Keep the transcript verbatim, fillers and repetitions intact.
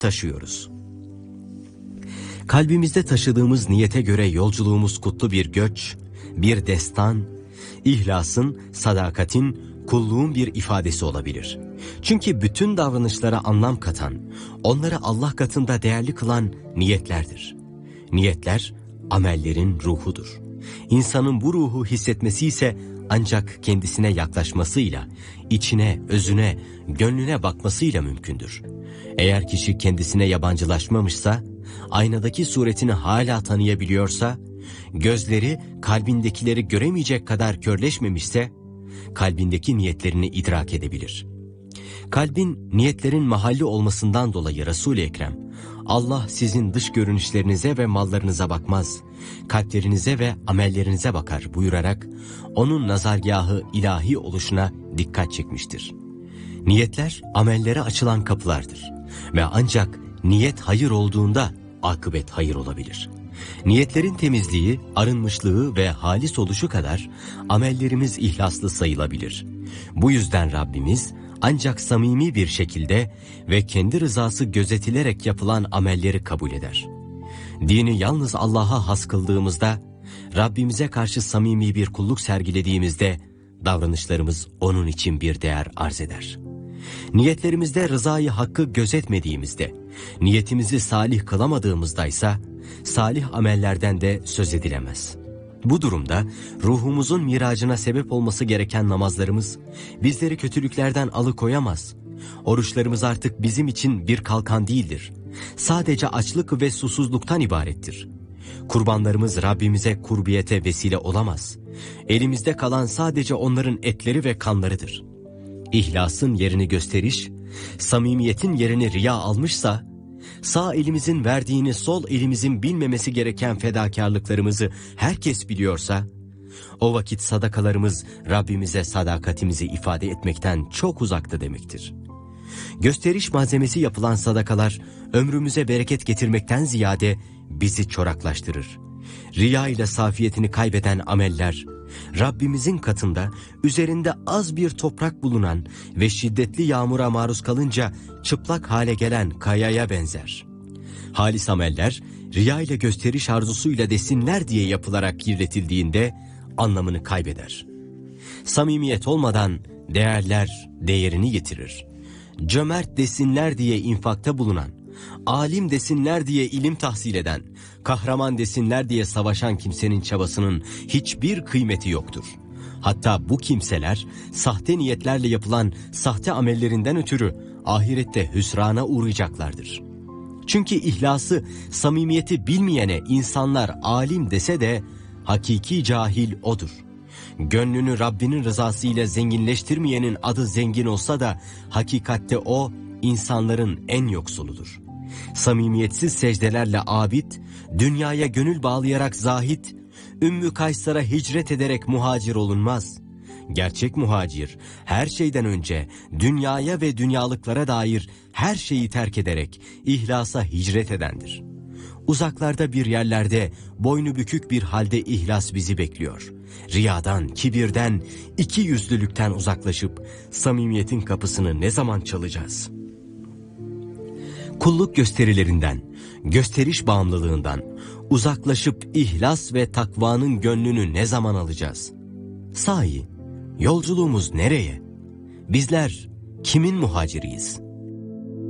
taşıyoruz. Kalbimizde taşıdığımız niyete göre yolculuğumuz kutlu bir göç, bir destan, ihlasın, sadakatin, kulluğun bir ifadesi olabilir. Çünkü bütün davranışlara anlam katan, onları Allah katında değerli kılan niyetlerdir. Niyetler, amellerin ruhudur. İnsanın bu ruhu hissetmesi ise ancak kendisine yaklaşmasıyla, içine, özüne, gönlüne bakmasıyla mümkündür. Eğer kişi kendisine yabancılaşmamışsa, aynadaki suretini hala tanıyabiliyorsa, gözleri kalbindekileri göremeyecek kadar körleşmemişse, kalbindeki niyetlerini idrak edebilir. Kalbin niyetlerin mahalli olmasından dolayı Resul-i Ekrem, Allah sizin dış görünüşlerinize ve mallarınıza bakmaz, kalplerinize ve amellerinize bakar buyurarak, onun nazargahı ilahi oluşuna dikkat çekmiştir. Niyetler amellere açılan kapılardır ve ancak niyet hayır olduğunda akıbet hayır olabilir. Niyetlerin temizliği, arınmışlığı ve halis oluşu kadar amellerimiz ihlaslı sayılabilir. Bu yüzden Rabbimiz ancak samimi bir şekilde ve kendi rızası gözetilerek yapılan amelleri kabul eder. Dini yalnız Allah'a has kıldığımızda, Rabbimize karşı samimi bir kulluk sergilediğimizde, davranışlarımız onun için bir değer arz eder. Niyetlerimizde rızayı hakkı gözetmediğimizde, niyetimizi salih kılamadığımızdaysa, salih amellerden de söz edilemez. Bu durumda ruhumuzun miracına sebep olması gereken namazlarımız bizleri kötülüklerden alıkoyamaz. Oruçlarımız artık bizim için bir kalkan değildir. Sadece açlık ve susuzluktan ibarettir. Kurbanlarımız Rabbimize kurbiyete vesile olamaz. Elimizde kalan sadece onların etleri ve kanlarıdır. İhlasın yerini gösteriş, samimiyetin yerini riya almışsa, sağ elimizin verdiğini sol elimizin bilmemesi gereken fedakarlıklarımızı herkes biliyorsa, o vakit sadakalarımız Rabbimize sadakatimizi ifade etmekten çok uzakta demektir. Gösteriş malzemesi yapılan sadakalar ömrümüze bereket getirmekten ziyade bizi çoraklaştırır. Riya ile safiyetini kaybeden ameller, Rabbimizin katında üzerinde az bir toprak bulunan ve şiddetli yağmura maruz kalınca çıplak hale gelen kayaya benzer. Halis ameller, riya ile gösteriş arzusuyla desinler diye yapılarak kirletildiğinde anlamını kaybeder. Samimiyet olmadan değerler değerini yitirir. Cömert desinler diye infakta bulunan, alim desinler diye ilim tahsil eden, kahraman desinler diye savaşan kimsenin çabasının hiçbir kıymeti yoktur. Hatta bu kimseler sahte niyetlerle yapılan sahte amellerinden ötürü ahirette hüsrana uğrayacaklardır. Çünkü ihlası, samimiyeti bilmeyene insanlar alim dese de hakiki cahil odur. Gönlünü Rabbinin rızası ile zenginleştirmeyenin adı zengin olsa da hakikatte o insanların en yoksuludur. Samimiyetsiz secdelerle abid, dünyaya gönül bağlayarak zahit, Ümmü Kaysar'a hicret ederek muhacir olunmaz. Gerçek muhacir, her şeyden önce dünyaya ve dünyalıklara dair her şeyi terk ederek ihlasa hicret edendir. Uzaklarda bir yerlerde boynu bükük bir halde ihlas bizi bekliyor. Riyadan, kibirden, iki yüzlülükten uzaklaşıp samimiyetin kapısını ne zaman çalacağız? Kulluk gösterilerinden, gösteriş bağımlılığından uzaklaşıp ihlas ve takvanın gönlünü ne zaman alacağız? Sahi, yolculuğumuz nereye? Bizler kimin muhaciriyiz?